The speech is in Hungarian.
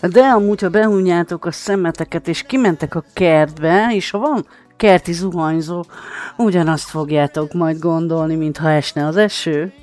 De amúgy, ha behúnyjátok a szemeteket, és kimentek a kertbe, és ha van kerti zuhanyzó, ugyanazt fogjátok majd gondolni, mintha esne az eső.